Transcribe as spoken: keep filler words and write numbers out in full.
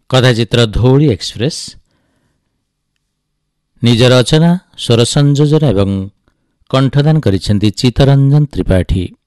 କଥାଚିତ୍ର ଧଉଳି ଏକ୍ସପ୍ରେସ୍ ନିଜ ରଚନା ସ୍ୱର ସଂଯୋଜନା ଏବଂ କଣ୍ଠଦାନ କରିଛନ୍ତି ଚିତ୍ତରଞ୍ଜନ ତ୍ରିପାଠୀ।